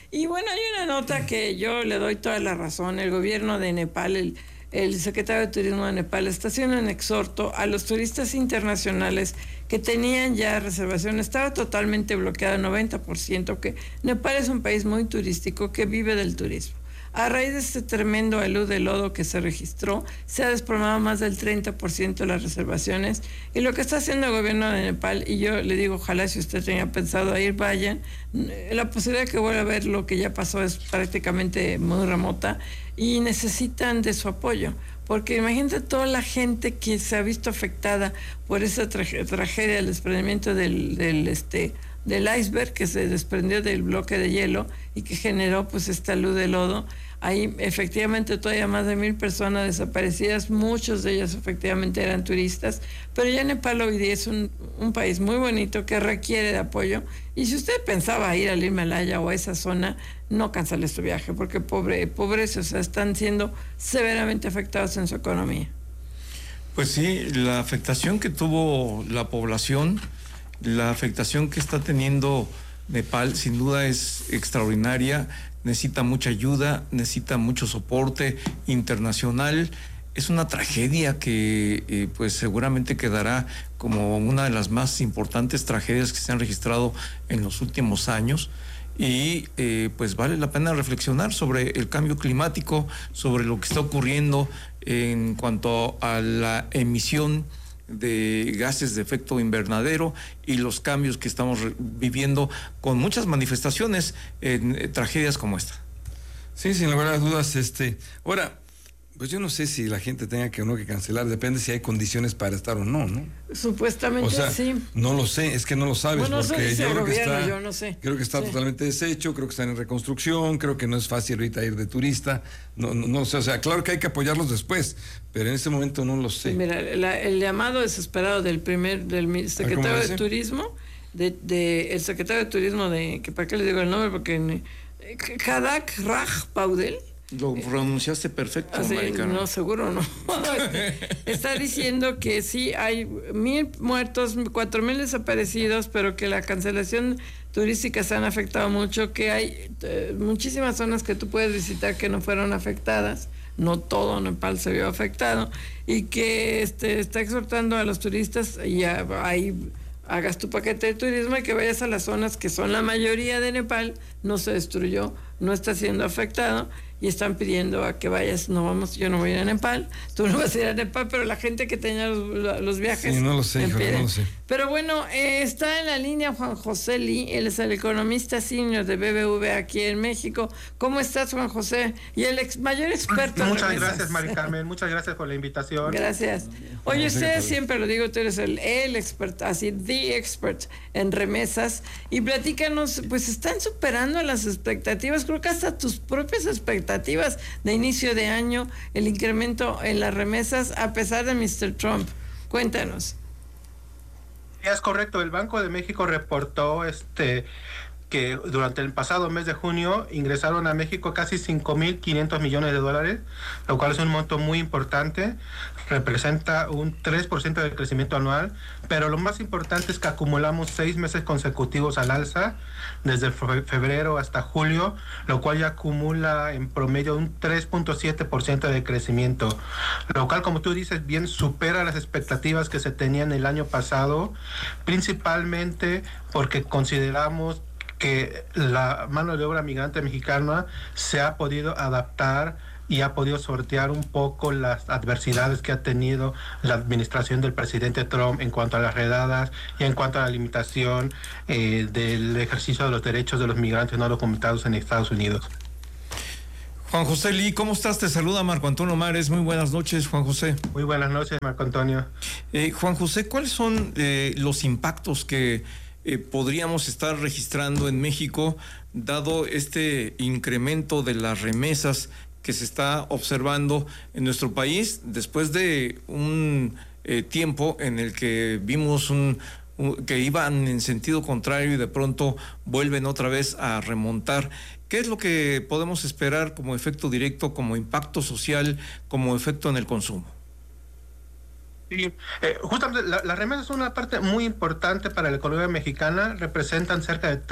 Y bueno, hay una nota que yo le doy toda la razón. El gobierno de Nepal, el secretario de Turismo de Nepal está haciendo un exhorto a los turistas internacionales que tenían ya reservación. Estaba totalmente bloqueado el 90%, que Nepal es un país muy turístico que vive del turismo. A raíz de este tremendo alud de lodo que se registró, se ha desplomado más del 30% de las reservaciones. Y lo que está haciendo el gobierno de Nepal, y yo le digo, ojalá si usted tenía pensado ir, vayan. La posibilidad de que vuelva a ver lo que ya pasó es prácticamente muy remota y necesitan de su apoyo. Porque imagínate toda la gente que se ha visto afectada por esa tragedia, el desprendimiento del iceberg que se desprendió del bloque de hielo y que generó pues esta luz de lodo. Hay efectivamente todavía más de 1,000 personas desaparecidas, muchos de ellos efectivamente eran turistas, pero ya Nepal hoy día es un país muy bonito que requiere de apoyo, y si usted pensaba ir al Himalaya o a esa zona, no cancele su viaje, porque pobres, o sea, están siendo severamente afectados en su economía. Pues sí, la afectación que tuvo la población, la afectación que está teniendo Nepal, sin duda es extraordinaria. Necesita mucha ayuda, necesita mucho soporte internacional. Es una tragedia que pues seguramente quedará como una de las más importantes tragedias que se han registrado en los últimos años. Y pues vale la pena reflexionar sobre el cambio climático, sobre lo que está ocurriendo en cuanto a la emisión de gases de efecto invernadero y los cambios que estamos viviendo con muchas manifestaciones en tragedias como esta. Sí, sin lugar a dudas. Ahora, pues yo no sé si la gente tenga que o no que cancelar, depende si hay condiciones para estar o no, ¿no? Supuestamente, o sea, sí. No lo sé, es que no lo sabes, bueno, porque yo creo gobierno, que yo no sé. creo que está totalmente deshecho, creo que están en reconstrucción, creo que no es fácil ahorita ir de turista, no sé, o sea, claro que hay que apoyarlos después, pero en este momento no lo sé. Mira, el llamado desesperado del secretario de Turismo, el secretario de Turismo que para qué le digo el nombre, porque Khadak Raj Paudel. Lo pronunciaste perfecto, Maricano. No, seguro no. Está diciendo que sí hay 1,000 muertos, 4,000 desaparecidos, pero que la cancelación turística se han afectado mucho, que hay muchísimas zonas que tú puedes visitar que no fueron afectadas, no todo Nepal se vio afectado, y que está exhortando a los turistas y ahí hagas tu paquete de turismo y que vayas a las zonas que son la mayoría de Nepal, no se destruyó, no está siendo afectado, y están pidiendo a que vayas. Yo no voy a ir a Nepal, tú no vas a ir a Nepal, pero la gente que tenía los viajes. Sí, no lo sé, hijo, no lo sé. Pero bueno, está en la línea Juan José Lee, él es el economista senior de BBVA aquí en México. ¿Cómo estás, Juan José? Y el mayor experto en Muchas remesas. Gracias, Mari Carmen, muchas gracias por la invitación. Gracias. Oye, usted siempre lo digo, tú eres el experto, así, the expert en remesas, y platícanos, pues están superando las expectativas, creo que hasta tus propias expectativas de inicio de año, el incremento en las remesas a pesar de Mr. Trump. Cuéntanos. Es correcto, el Banco de México reportó que durante el pasado mes de junio ingresaron a México casi 5.500 millones de dólares, lo cual es un monto muy importante, representa un 3% de crecimiento anual, pero lo más importante es que acumulamos 6 meses consecutivos al alza, desde febrero hasta julio, lo cual ya acumula en promedio un 3.7% de crecimiento, lo cual, como tú dices, bien supera las expectativas que se tenían el año pasado, principalmente porque consideramos que la mano de obra migrante mexicana se ha podido adaptar y ha podido sortear un poco las adversidades que ha tenido la administración del presidente Trump en cuanto a las redadas y en cuanto a la limitación del ejercicio de los derechos de los migrantes no documentados en Estados Unidos. Juan José Lee, ¿cómo estás? Te saluda Marco Antonio Mares. Muy buenas noches, Juan José. Muy buenas noches, Marco Antonio. Juan José, ¿cuáles son los impactos que podríamos estar registrando en México, dado este incremento de las remesas que se está observando en nuestro país después de un tiempo en el que vimos que iban en sentido contrario y de pronto vuelven otra vez a remontar? ¿Qué es lo que podemos esperar como efecto directo, como impacto social, como efecto en el consumo? Sí, justamente las remesas son una parte muy importante para la economía mexicana, representan cerca de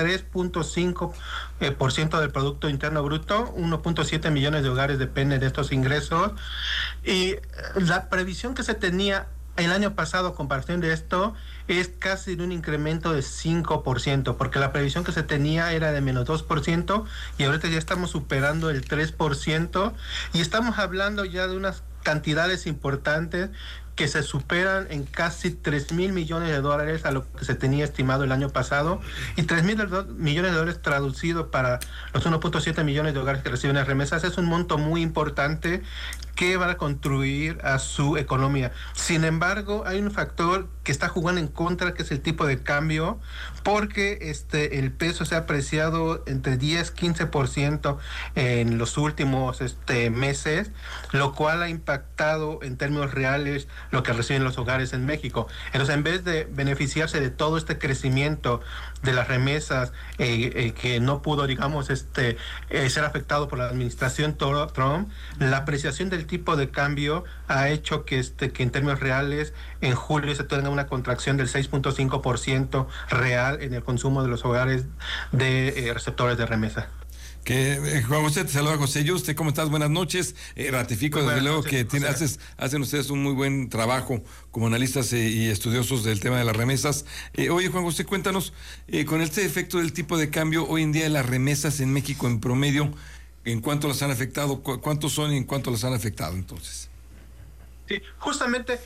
3.5% del Producto Interno Bruto, 1.7 millones de hogares dependen de estos ingresos, y la previsión que se tenía el año pasado, comparación de esto, es casi de un incremento de 5%, porque la previsión que se tenía era de menos 2%, y ahorita ya estamos superando el 3%, y estamos hablando ya de unas cantidades importantes que se superan en casi 3,000 millones de dólares a lo que se tenía estimado el año pasado, y 3,000 millones de dólares traducido para los 1.7 millones de hogares que reciben las remesas es un monto muy importante que van a contribuir a su economía. Sin embargo, hay un factor que está jugando en contra, que es el tipo de cambio, porque el peso se ha apreciado entre 10-15% en los últimos meses, lo cual ha impactado en términos reales lo que reciben los hogares en México. Entonces, en vez de beneficiarse de todo este crecimiento de las remesas que no pudo, digamos, ser afectado por la administración Trump, la apreciación del tipo de cambio ha hecho que en términos reales en julio se tenga una contracción del 6.5% real en el consumo de los hogares de receptores de remesa. Juan José, te saluda José. ¿Usted cómo estás? Buenas noches. Ratifico desde luego que hacen ustedes un muy buen trabajo como analistas y estudiosos del tema de las remesas. Oye, Juan José, cuéntanos, con este efecto del tipo de cambio, hoy en día las remesas en México en promedio, ¿en cuánto las han afectado? ¿Cuántos son y en cuánto las han afectado entonces? Sí, justamente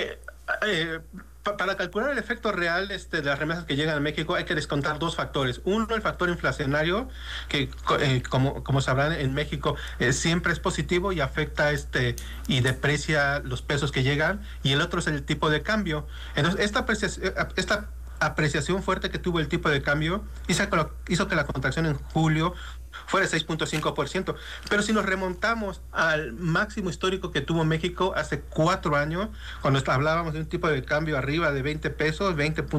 para calcular el efecto real de las remesas que llegan a México hay que descontar dos factores. Uno, el factor inflacionario, que como sabrán en México siempre es positivo y afecta y deprecia los pesos que llegan, y el otro es el tipo de cambio. Entonces, esta apreciación fuerte que tuvo el tipo de cambio hizo que la contracción en julio fuera de 6.5%. Pero si nos remontamos al máximo histórico que tuvo México hace 4 años, cuando hablábamos de un tipo de cambio arriba de 20 pesos,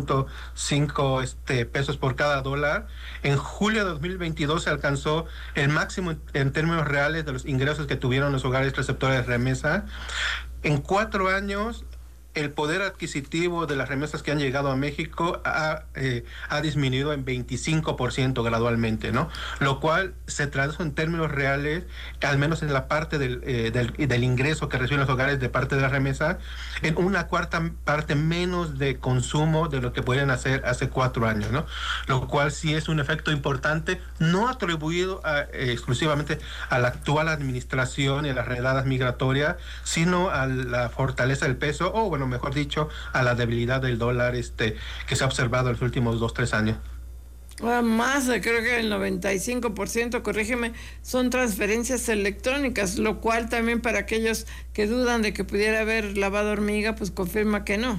20.5 pesos por cada dólar, en julio de 2022 se alcanzó el máximo en términos reales de los ingresos que tuvieron los hogares receptores de remesa. En 4 años, el poder adquisitivo de las remesas que han llegado a México ha disminuido en 25% gradualmente, ¿no? Lo cual se traduce en términos reales, al menos en la parte del ingreso que reciben los hogares de parte de la remesa, en una cuarta parte menos de consumo de lo que podían hacer hace 4 años, ¿no? Lo cual sí es un efecto importante, no atribuido exclusivamente a la actual administración y a las redadas migratorias, sino a la fortaleza del peso, o bueno, mejor dicho, a la debilidad del dólar que se ha observado en los últimos 2-3 años. Más, creo que el 95%, corrígeme, son transferencias electrónicas, lo cual también para aquellos que dudan de que pudiera haber lavado hormiga, pues confirma que no.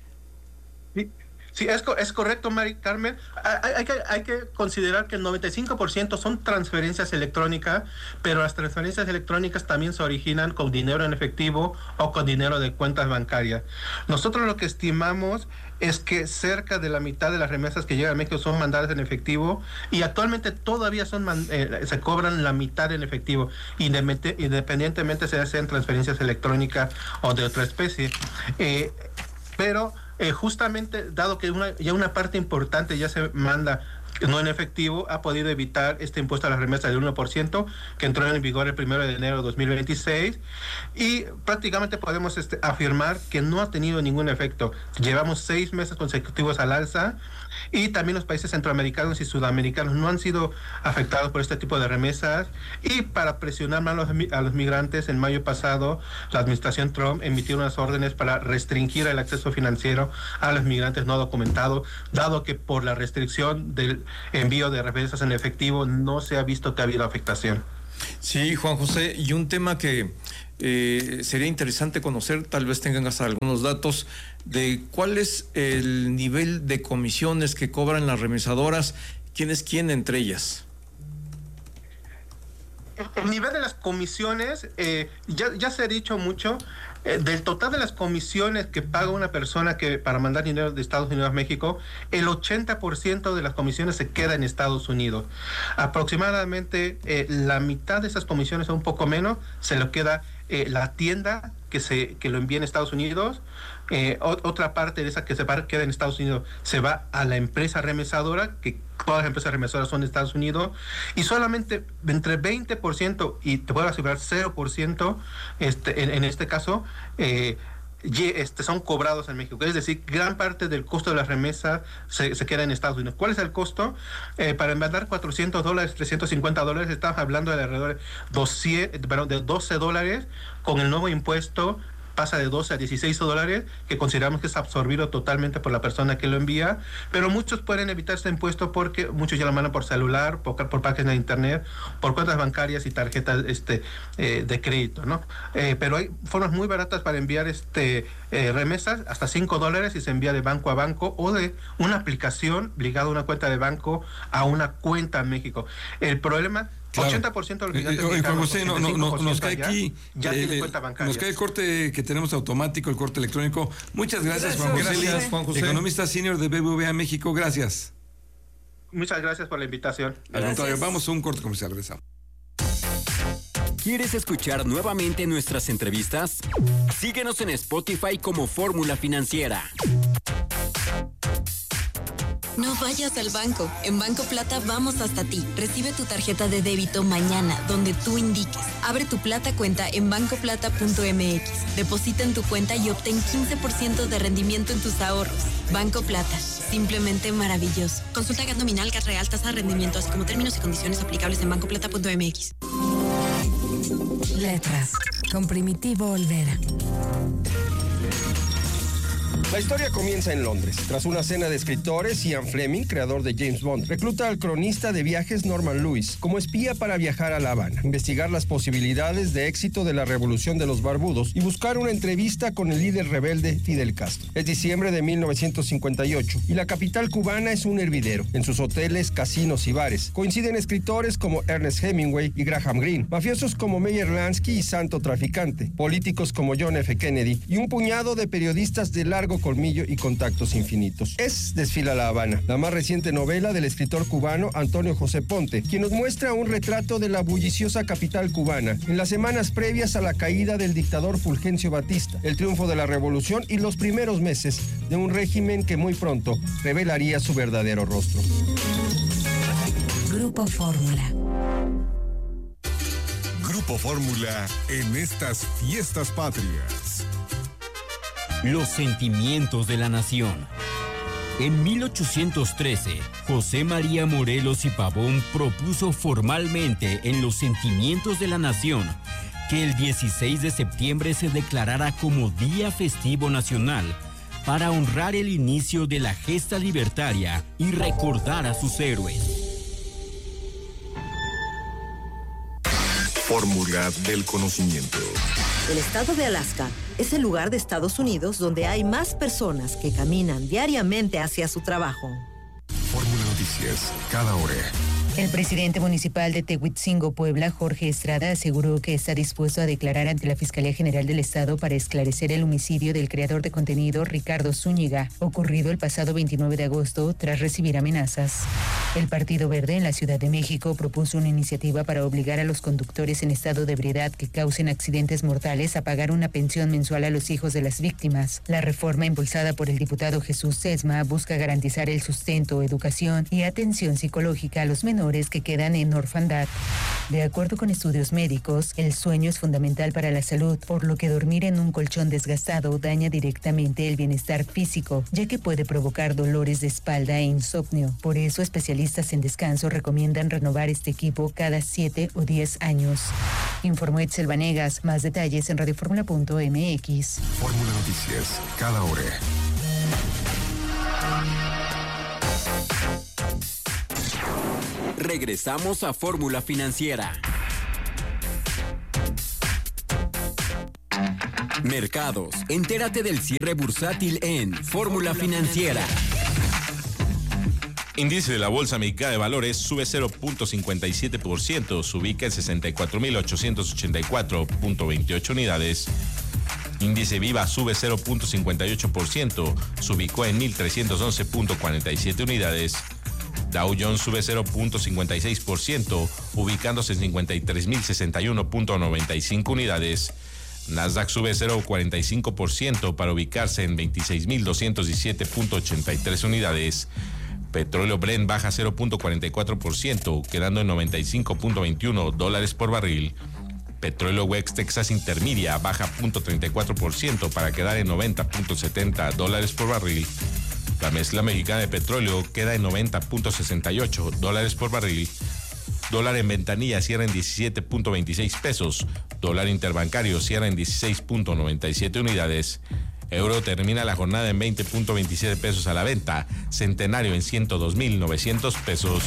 Sí, es correcto, Mari Carmen. Hay que considerar que el 95% son transferencias electrónicas, pero las transferencias electrónicas también se originan con dinero en efectivo o con dinero de cuentas bancarias. Nosotros lo que estimamos es que cerca de la mitad de las remesas que llegan a México son mandadas en efectivo, y actualmente todavía se cobran la mitad en efectivo, independientemente sean transferencias electrónicas o de otra especie. Pero justamente, dado que ya una parte importante ya se manda no en efectivo, ha podido evitar este impuesto a las remesas del 1% que entró en vigor el 1 de enero de 2026, y prácticamente podemos afirmar que no ha tenido ningún efecto. Llevamos 6 meses consecutivos al alza, y también los países centroamericanos y sudamericanos no han sido afectados por este tipo de remesas. Y para presionar más a los migrantes, en mayo pasado la administración Trump emitió unas órdenes para restringir el acceso financiero a los migrantes no documentados, dado que por la restricción del envío de remesas en efectivo no se ha visto que ha habido afectación. Sí, Juan José, y un tema que sería interesante conocer, tal vez tengas algunos datos de cuál es el nivel de comisiones que cobran las remesadoras, quién es quién entre ellas. El nivel de las comisiones, ya se ha dicho mucho, del total de las comisiones que paga una persona para mandar dinero de Estados Unidos a México, el 80% de las comisiones se queda en Estados Unidos. Aproximadamente la mitad de esas comisiones, o un poco menos, se lo queda la tienda que lo envíe en Estados Unidos, otra parte de esa que queda en Estados Unidos se va a la empresa remesadora, que todas las empresas remesadoras son de Estados Unidos, y solamente entre 20% y te puedo asegurar 0%, en este caso, son cobrados en México. Es decir, gran parte del costo de las remesas se queda en Estados Unidos. ¿Cuál es el costo? Para mandar $400, $350, estamos hablando de alrededor de $12. Con el nuevo impuesto pasa de 12 a 16 dólares, que consideramos que es absorbido totalmente por la persona que lo envía, pero muchos pueden evitar este impuesto porque muchos ya lo mandan por celular, por páginas de internet, por cuentas bancarias y tarjetas de crédito, ¿no? Pero hay formas muy baratas para enviar remesas, hasta $5, y se envía de banco a banco o de una aplicación ligada a una cuenta de banco a una cuenta en México. El problema... Claro. 80% de los migrantes Juan José, nos cae aquí, ya tiene cuenta bancaria. Nos cae el corte que tenemos automático, el corte electrónico. Muchas gracias, Juan José. Gracias, Juan José. Economista senior de BBVA México, gracias. Muchas gracias por la invitación. Al contrario, vamos a un corte comercial, regresamos. ¿Quieres escuchar nuevamente nuestras entrevistas? Síguenos en Spotify como Fórmula Financiera. No vayas al banco. En Banco Plata vamos hasta ti. Recibe tu tarjeta de débito mañana, donde tú indiques. Abre tu Plata cuenta en bancoplata.mx. Deposita en tu cuenta y obtén 15% de rendimiento en tus ahorros. Banco Plata. Simplemente maravilloso. Consulta GAT nominal, GAT real, tasa de rendimiento, así como términos y condiciones aplicables en bancoplata.mx. Letras. Con Primitivo Olvera. La historia comienza en Londres. Tras una cena de escritores, Ian Fleming, creador de James Bond, recluta al cronista de viajes Norman Lewis como espía para viajar a La Habana, investigar las posibilidades de éxito de la revolución de los barbudos y buscar una entrevista con el líder rebelde Fidel Castro. Es diciembre de 1958 y la capital cubana es un hervidero. En sus hoteles, casinos y bares coinciden escritores como Ernest Hemingway y Graham Greene, mafiosos como Meyer Lansky y Santo Traficante, políticos como John F. Kennedy y un puñado de periodistas de largo colmillo y contactos infinitos. Desfila La Habana, la más reciente novela del escritor cubano Antonio José Ponte, quien nos muestra un retrato de la bulliciosa capital cubana en las semanas previas a la caída del dictador Fulgencio Batista, el triunfo de la revolución y los primeros meses de un régimen que muy pronto revelaría su verdadero rostro. Grupo Fórmula. Grupo Fórmula en estas fiestas patrias. Los sentimientos de la nación. En 1813, José María Morelos y Pavón propuso formalmente en los sentimientos de la nación que el 16 de septiembre se declarara como Día Festivo Nacional para honrar el inicio de la gesta libertaria y recordar a sus héroes. Fórmula del conocimiento. El estado de Alaska es el lugar de Estados Unidos donde hay más personas que caminan diariamente hacia su trabajo. Fórmula Noticias, cada hora. El presidente municipal de Tehuitzingo, Puebla, Jorge Estrada, aseguró que está dispuesto a declarar ante la Fiscalía General del Estado para esclarecer el homicidio del creador de contenido Ricardo Zúñiga, ocurrido el pasado 29 de agosto tras recibir amenazas. El Partido Verde en la Ciudad de México propuso una iniciativa para obligar a los conductores en estado de ebriedad que causen accidentes mortales a pagar una pensión mensual a los hijos de las víctimas. La reforma impulsada por el diputado Jesús Sesma busca garantizar el sustento, educación y atención psicológica a los menores que quedan en orfandad. De acuerdo con estudios médicos, el sueño es fundamental para la salud, por lo que dormir en un colchón desgastado daña directamente el bienestar físico, ya que puede provocar dolores de espalda e insomnio. Por eso, especialistas en descanso recomiendan renovar este equipo cada 7 o 10 años. Informó Etzel Vanegas. Más detalles en radioformula.mx. Fórmula Noticias, cada hora. Regresamos a Fórmula Financiera. Mercados. Entérate del cierre bursátil en Fórmula Financiera. Índice de la Bolsa Mexicana de Valores sube 0.57%, se ubica en 64.884.28 unidades. Índice Viva sube 0.58%, se ubicó en 1.311.47 unidades. Dow Jones sube 0.56%, ubicándose en 53.061.95 unidades. Nasdaq sube 0,45% para ubicarse en 26.217.83 unidades. Petróleo Brent baja 0,44%, quedando en $95.21 por barril. Petróleo West Texas Intermedia baja 0,34% para quedar en $90.70 por barril. La mezcla mexicana de petróleo queda en $90.68 por barril. Dólar en ventanilla cierra en 17.26 pesos. Dólar interbancario cierra en 16.97 unidades. Euro termina la jornada en 20.27 pesos a la venta. Centenario en 102.900 pesos.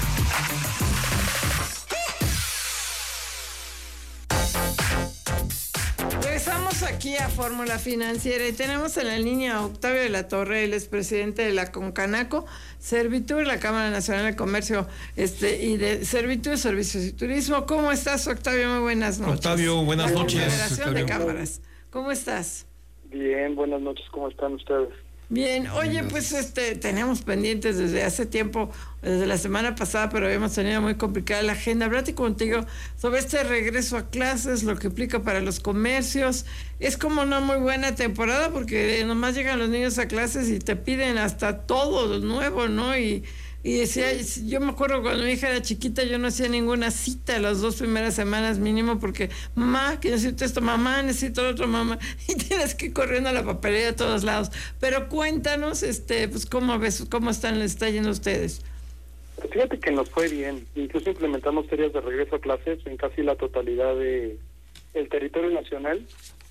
Regresamos aquí a Fórmula Financiera y tenemos en la línea a Octavio de la Torre, él es presidente de la Concanaco, Servitur, la Cámara Nacional de Comercio y de Servitur, Servicios y Turismo. ¿Cómo estás, Octavio? Muy buenas noches. Octavio, buenas noches. Confederación de Cámaras. ¿Cómo estás? Bien, buenas noches. ¿Cómo están ustedes? Bien, oye, pues tenemos pendientes desde hace tiempo, desde la semana pasada, pero habíamos tenido muy complicada la agenda. Hablarte contigo sobre este regreso a clases, lo que implica para los comercios. Es como una muy buena temporada porque nomás llegan los niños a clases y te piden hasta todo nuevo, ¿no? Y decía, yo me acuerdo cuando mi hija era chiquita, yo no hacía ninguna cita las 2 primeras semanas mínimo porque, mamá, que necesito esto, mamá, necesito lo otro, mamá, y tienes que ir corriendo a la papelería de todos lados. Pero cuéntanos, pues, ¿cómo ves, cómo les está yendo a ustedes? Fíjate que nos fue bien, incluso implementamos ferias de regreso a clases en casi la totalidad del territorio nacional.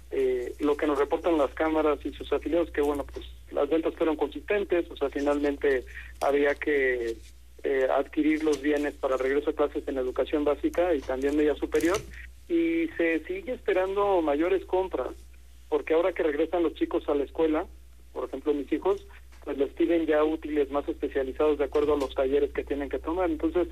Lo que nos reportan las cámaras y sus afiliados, que bueno, pues las ventas fueron consistentes, o sea, finalmente había que adquirir los bienes para regreso a clases en educación básica y también media superior, y se sigue esperando mayores compras, porque ahora que regresan los chicos a la escuela, por ejemplo mis hijos, pues les piden ya útiles más especializados de acuerdo a los talleres que tienen que tomar. Entonces,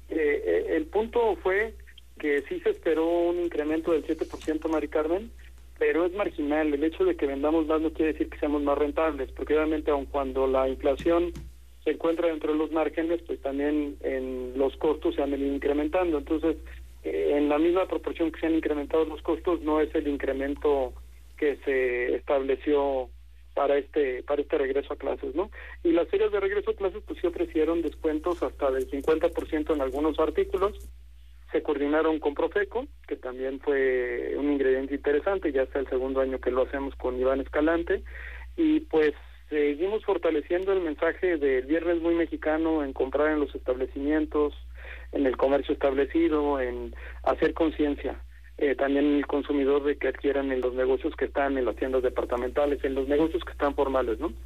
el punto fue que sí se esperó un incremento del 7%, Mari Carmen, pero es marginal. El hecho de que vendamos más no quiere decir que seamos más rentables, porque obviamente aun cuando la inflación se encuentra dentro de los márgenes, pues también en los costos se han venido incrementando. Entonces, en la misma proporción que se han incrementado los costos, no es el incremento que se estableció para este regreso a clases, ¿no? Y las ferias de regreso a clases pues sí ofrecieron descuentos hasta del 50% en algunos artículos. Se coordinaron con Profeco, que también fue un ingrediente interesante, ya está el segundo año que lo hacemos con Iván Escalante, y pues seguimos fortaleciendo el mensaje del viernes muy mexicano en comprar en los establecimientos, en el comercio establecido, en hacer conciencia. También el consumidor de que adquieran en los negocios que están en las tiendas departamentales, en los negocios que están formales, ¿no?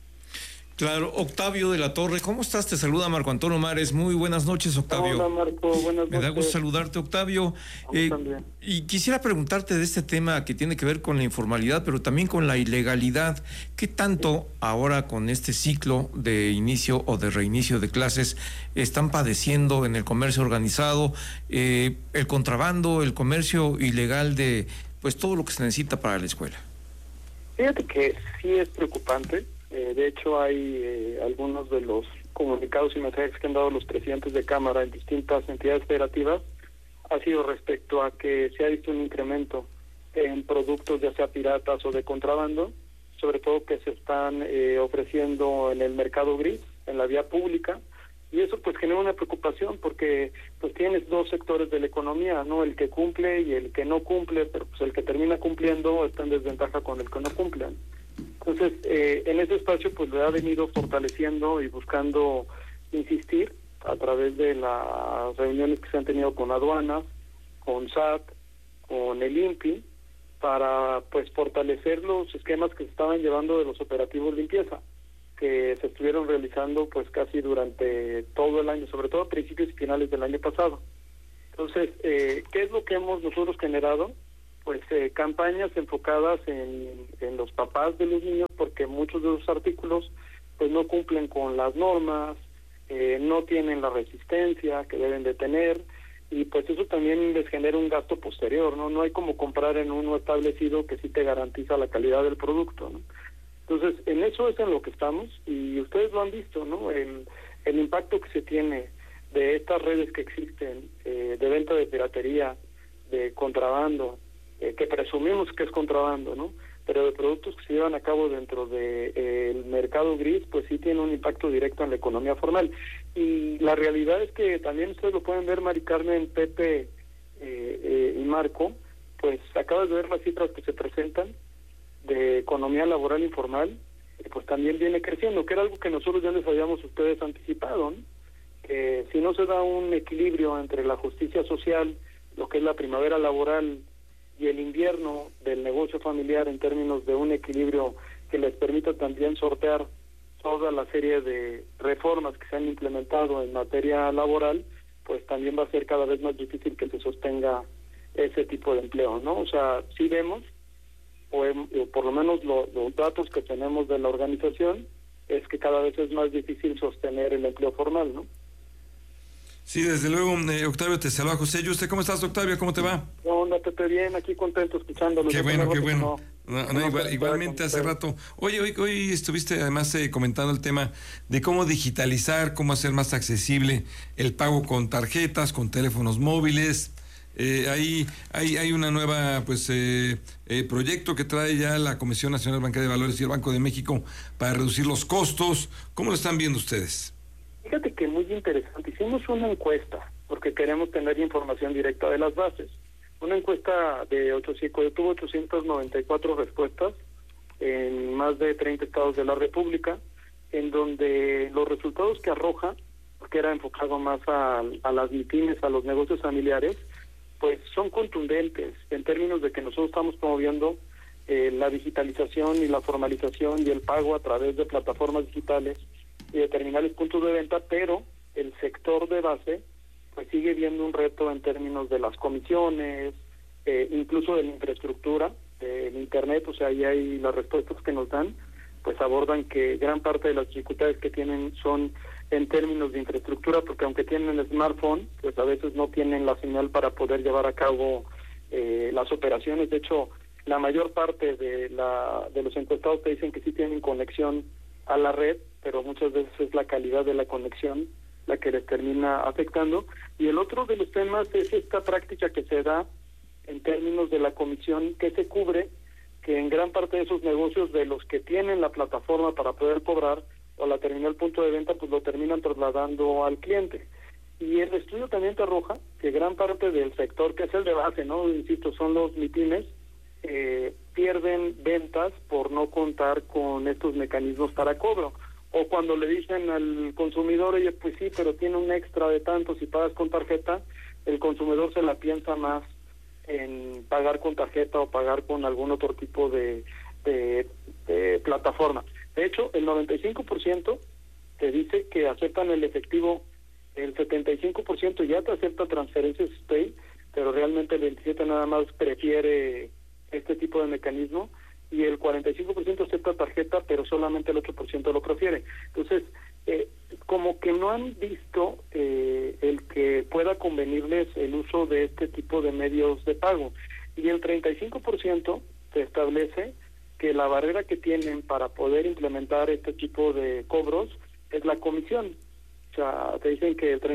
Claro, Octavio de la Torre, ¿cómo estás? Te saluda Marco Antonio Mares. Muy buenas noches, Octavio. Hola, Marco, buenas noches. Me da gusto saludarte, Octavio. Y quisiera preguntarte de este tema que tiene que ver con la informalidad, pero también con la ilegalidad. ¿Qué tanto ahora con este ciclo de inicio o de reinicio de clases están padeciendo en el comercio organizado, el contrabando, el comercio ilegal de pues todo lo que se necesita para la escuela? Fíjate que sí es preocupante. De hecho, hay algunos de los comunicados y mensajes que han dado los presidentes de Cámara en distintas entidades federativas ha sido respecto a que se ha visto un incremento en productos ya sea piratas o de contrabando, sobre todo que se están ofreciendo en el mercado gris, en la vía pública, y eso pues genera una preocupación porque pues tienes dos sectores de la economía, ¿no? El que cumple y el que no cumple, pero pues el que termina cumpliendo está en desventaja con el que no cumple. Entonces, en ese espacio pues lo ha venido fortaleciendo y buscando insistir a través de las reuniones que se han tenido con aduanas, con SAT, con el INPI, para pues fortalecer los esquemas que se estaban llevando de los operativos limpieza, que se estuvieron realizando pues casi durante todo el año, sobre todo a principios y finales del año pasado. Entonces, ¿qué es lo que hemos nosotros generado? Pues campañas enfocadas en los papás de los niños, porque muchos de esos artículos pues no cumplen con las normas, no tienen la resistencia que deben de tener, y pues eso también les genera un gasto posterior, ¿no? hay como comprar en uno establecido que sí te garantiza la calidad del producto, ¿no? Entonces, en eso es en lo que estamos, y ustedes lo han visto, ¿no? El impacto que se tiene de estas redes que existen, de venta de piratería, de contrabando, que presumimos que es contrabando, ¿no? Pero de productos que se llevan a cabo dentro del mercado gris, pues sí tiene un impacto directo en la economía formal. Y la realidad es que también ustedes lo pueden ver, Mari Carmen, Pepe y Marco, pues acabas de ver las cifras que se presentan de economía laboral informal, pues también viene creciendo, que era algo que nosotros ya les habíamos ustedes anticipado, ¿no? Que si no se da un equilibrio entre la justicia social, lo que es la primavera laboral, y el invierno del negocio familiar en términos de un equilibrio que les permita también sortear toda la serie de reformas que se han implementado en materia laboral, pues también va a ser cada vez más difícil que se sostenga ese tipo de empleo, ¿no? O sea, sí vemos, o por lo menos los datos que tenemos de la organización, es que cada vez es más difícil sostener el empleo formal, ¿no? Sí, desde luego, Octavio, te saluda José. ¿Y usted cómo estás, Octavio? ¿Cómo te va? Onda, Pepe, bien, aquí contento escuchándolo. Qué bueno, qué bueno. Igualmente hace rato. Hoy estuviste además comentando el tema de cómo digitalizar, cómo hacer más accesible el pago con tarjetas, con teléfonos móviles. Hay una nueva proyecto que trae ya la Comisión Nacional Bancaria de Valores y el Banco de México para reducir los costos. ¿Cómo lo están viendo ustedes? Fíjate que muy interesante. Hicimos una encuesta porque queremos tener información directa de las bases. Una encuesta que tuvo 894 respuestas en más de 30 estados de la República, en donde los resultados que arroja, porque era enfocado más a las MIPYMES, a los negocios familiares, pues son contundentes en términos de que nosotros estamos promoviendo la digitalización y la formalización y el pago a través de plataformas digitales y de terminales puntos de venta, pero el sector de base pues sigue viendo un reto en términos de las comisiones, incluso de la infraestructura, del internet. O sea, ahí hay las respuestas que nos dan, pues abordan que gran parte de las dificultades que tienen son en términos de infraestructura, porque aunque tienen smartphone, pues a veces no tienen la señal para poder llevar a cabo las operaciones. De hecho, la mayor parte de los encuestados te dicen que sí tienen conexión a la red, pero muchas veces es la calidad de la conexión la que les termina afectando. Y el otro de los temas es esta práctica que se da en términos de la comisión que se cubre, que en gran parte de esos negocios, de los que tienen la plataforma para poder cobrar o la terminal punto de venta, pues lo terminan trasladando al cliente. Y el estudio también te arroja que gran parte del sector, que es el de base, ¿no? Insisto, son los MIPYMES, pierden ventas por no contar con estos mecanismos para cobro. O cuando le dicen al consumidor, oye, pues sí, pero tiene un extra de tanto si pagas con tarjeta, el consumidor se la piensa más en pagar con tarjeta o pagar con algún otro tipo de plataforma. De hecho, el 95% te dice que aceptan el efectivo, el 75% ya te acepta transferencias Pay, pero realmente el 27% nada más prefiere este tipo de mecanismo, y el 45% acepta tarjeta, pero solamente el 8% lo prefiere. Entonces, como que no han visto el que pueda convenirles el uso de este tipo de medios de pago. Y el 35% se establece que la barrera que tienen para poder implementar este tipo de cobros es la comisión. O sea, te dicen que el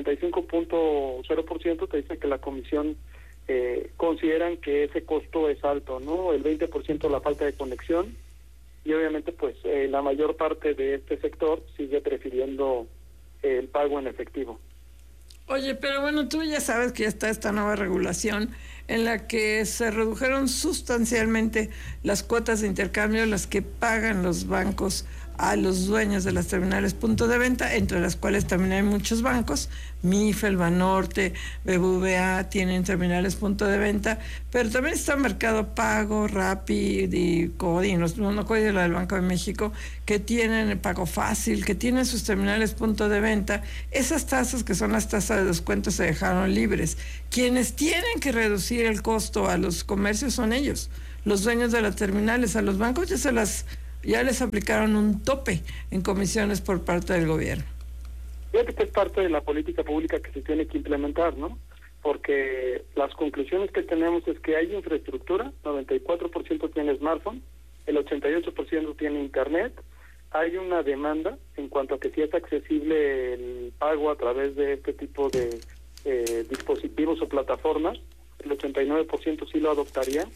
35.0% te dice que la comisión consideran que ese costo es alto, ¿no? El 20% la falta de conexión, y obviamente pues la mayor parte de este sector sigue prefiriendo el pago en efectivo. Oye, pero bueno, tú ya sabes que ya está esta nueva regulación en la que se redujeron sustancialmente las cuotas de intercambio, las que pagan los bancos a los dueños de las terminales punto de venta, entre las cuales también hay muchos bancos. MIFEL, Banorte, BBVA tienen terminales punto de venta, pero también está Mercado Pago, Rappi y Codi, no Codi, la del Banco de México, que tienen el Pago Fácil, que tienen sus terminales punto de venta. Esas tasas, que son las tasas de descuento, se dejaron libres. Quienes tienen que reducir el costo a los comercios son ellos, los dueños de las terminales. A los bancos ya les aplicaron un tope en comisiones por parte del gobierno. Fíjate que es parte de la política pública que se tiene que implementar, ¿no? Porque las conclusiones que tenemos es que hay infraestructura, 94% tiene smartphone, el 88% tiene internet, hay una demanda en cuanto a que sí es accesible el pago a través de este tipo de dispositivos o plataformas, el 89% sí lo adoptaría,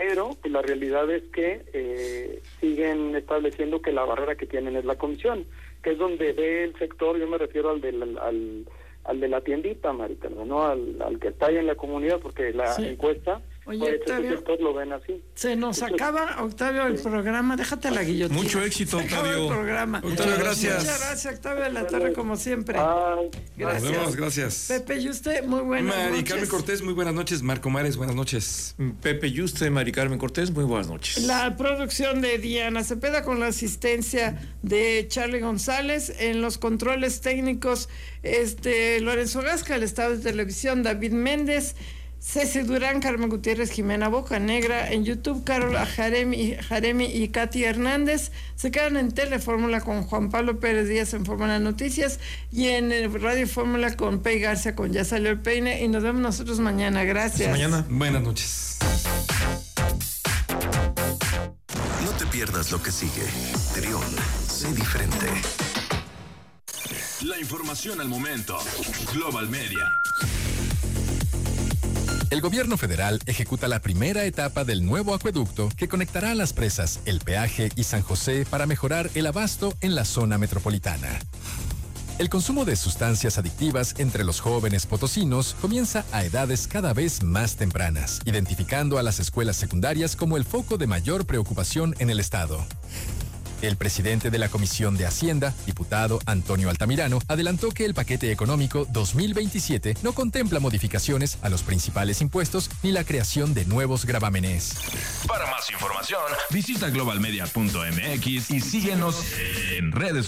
pero pues, la realidad es que siguen estableciendo que la barrera que tienen es la comisión, que es donde ve el sector, yo me refiero al de la tiendita, Maricarmen, ¿no? Al que está ahí en la comunidad, porque la encuesta... Oye, Octavio, lo ven así. Se nos acaba, Octavio, el programa. Déjate la guillotina. Mucho éxito, Octavio. El programa. Octavio, gracias. Muchas gracias, Octavio de la Torre, como siempre. Gracias. Nos vemos, gracias. Pepe Yuste, muy buenas noches. Mari Carmen Cortés, muy buenas noches. Marco Mares, buenas noches. Pepe Yuste, Mari Carmen Cortés, muy buenas noches. La producción de Diana Cepeda con la asistencia de Charlie González. En los controles técnicos, Lorenzo Gasca, el estado de televisión, David Méndez, Ceci Durán, Carmen Gutiérrez, Jimena Bocanegra, en YouTube Carol Jaremi y Katy Hernández. Se quedan en Telefórmula con Juan Pablo Pérez Díaz en Fórmula Noticias y en Radio Fórmula con Pei García con Ya Salió el Peine, y nos vemos nosotros mañana. Gracias. Hasta mañana. Buenas noches. No te pierdas lo que sigue. Trión, sé diferente. La información al momento. Global Media. El gobierno federal ejecuta la primera etapa del nuevo acueducto que conectará a las presas El Peaje y San José para mejorar el abasto en la zona metropolitana. El consumo de sustancias adictivas entre los jóvenes potosinos comienza a edades cada vez más tempranas, identificando a las escuelas secundarias como el foco de mayor preocupación en el estado. El presidente de la Comisión de Hacienda, diputado Antonio Altamirano, adelantó que el paquete económico 2027 no contempla modificaciones a los principales impuestos ni la creación de nuevos gravámenes. Para más información, visita globalmedia.mx y síguenos en redes sociales.